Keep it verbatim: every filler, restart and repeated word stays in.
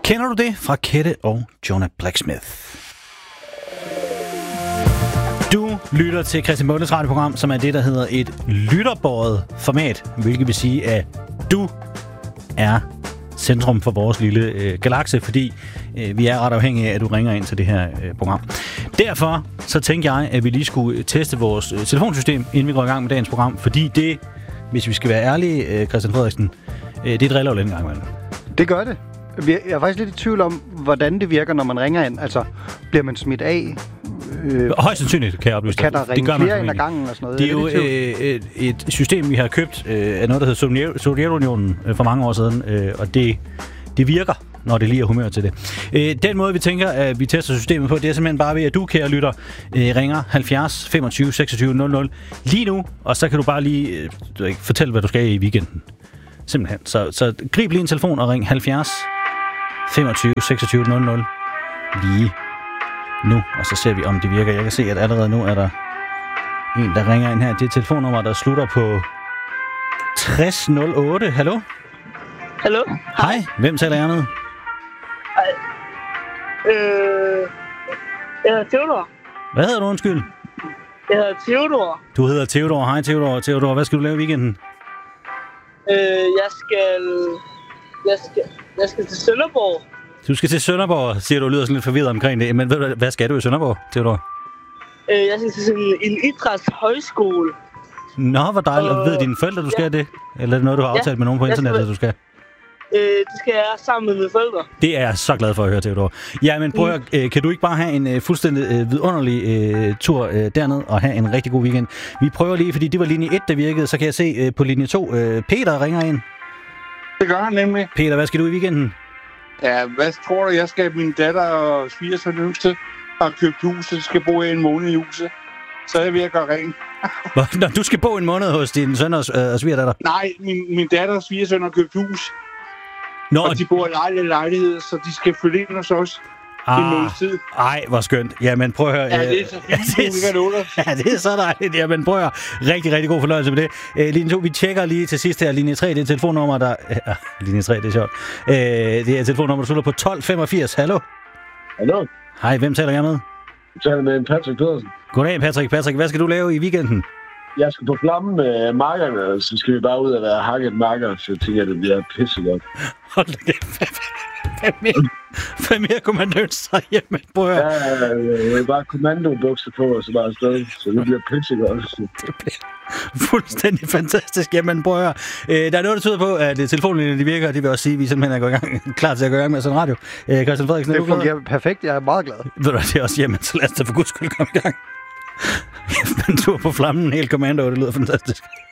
Kender du det fra Kette og Jonah Blacksmith? Du lytter til Christian Bondes radioprogram, som er det, der hedder et lytterbåret format, hvilket vil sige, at du er centrum for vores lille øh, galakse, fordi øh, vi er ret afhængige af, at du ringer ind til det her øh, program. Derfor så tænkte jeg, at vi lige skulle teste vores øh, telefonsystem, inden vi går i gang med dagens program, fordi det, hvis vi skal være ærlige, øh, Christian Frederiksen, øh, det driller jo lidt en gang imellem. Det gør det. Jeg er faktisk lidt i tvivl om, hvordan det virker, når man ringer ind. Altså, bliver man smidt af? Øh, Højst sandsynligt, kan jeg oplyse. Kan der ringe flere ind ad gangen og sådan noget? Det er jo øh, et, et system, vi har købt øh, af noget, der hedder Sovjetunionen øh, for mange år siden, øh, og det, det virker, når det lige er humør til det. Øh, den måde, vi tænker, at vi tester systemet på, det er simpelthen bare ved, at du, kære lytter, øh, ringer halvfjerds femogtyve seksogtyve nul nul lige nu, og så kan du bare lige øh, fortælle, hvad du skal i weekenden. Simpelthen. Så, så grib lige en telefon og ring halvfjerds femogtyve seksogtyve nul nul lige nu, og så ser vi, om det virker. Jeg kan se, at allerede nu er der en, der ringer ind her. Det er telefonnummer, der slutter på tres nul otte. Hallo? Hallo? Hej. Hvem taler jeg med? Hej. Øh... Jeg hedder Theodor. Hvad hedder du, undskyld? Jeg hedder Theodor. Du hedder Theodor. Hej, Theodor. Theodor, hvad skal du lave i weekenden? Øh, jeg skal... Jeg skal... Jeg skal til Sønderborg. Du skal til Sønderborg, siger du, lyder sådan lidt forvirret omkring det. Men ved du, hvad skal du i Sønderborg, Theodor? Øh, jeg skal til sådan en idrætshøjskole. Nå, hvor dejligt. Og ved dine forældre, du skal ja. det? Eller er det noget, du har aftalt ja. med nogen på internettet, du skal? Øh, det skal jeg sammen med mine forældre. Det er jeg så glad for at høre, Theodor. Ja, men prøv at, øh, kan du ikke bare have en øh, fuldstændig øh, vidunderlig øh, tur øh, derned og have en rigtig god weekend? Vi prøver lige, fordi det var linje et, der virkede, så kan jeg se øh, på linje to. Øh, Peter ringer ind. Det gør han nemlig. Peter, hvad skal du i weekenden? Ja, hvad tror du? Jeg skal min datter og svigersøn yngste og købe huset. Skal bo i en måned i huset. Så er jeg ved at gøre rent. Nå, du skal bo en måned hos din søn og, øh, og svigerdatter? Nej, min, min datter og svigersøn har købt hus. Nå, og de bor i lejlighed lejlighed, så de skal flytte ind hos os. Ah, ej, hvor skønt. Jamen, prøv at høre. Ja, det er så fint. Ja, det er så dejligt. Jamen, prøv at høre. Rigtig, rigtig god fornøjelse med det. Uh, linje to, vi tjekker lige til sidst her. Linje tre, det er telefonnummer, der... Uh, linje tre, det er sjovt. Uh, det er telefonnummer, der slutter på tolv femogfirs. Hallo? Hallo? Hej, hvem taler jeg med? Jeg taler med Patrick Pedersen. Goddag, Patrick. Patrick, hvad skal du lave i weekenden? Jeg skal på flammen med markerne, og så skal vi bare ud og være hakket marker, så jeg tænker, at det bliver pissegodt. Hold da kæft. Hvad mere, hvad mere kunne man ønske sig hjemme? Prøv at høre. Ja, jeg vil bare kommandobukser på, og så bare afsted, så det bliver pissegodt. Det bliver fuldstændig fantastisk. Jamen, prøv at høre. Øh, der er noget, der tyder på, at telefonlinjen de virker, det vil også sige, at vi simpelthen er gået i gang, klar til at gå i gang med sådan en radio. Øh, Christian Frederiksen, det fungerer perfekt. Jeg er meget glad. Ved du, det er også hjemme, så lad os da for guds skyld komme i gang. Men du er på flammen, helt kommando, det lyder fantastisk.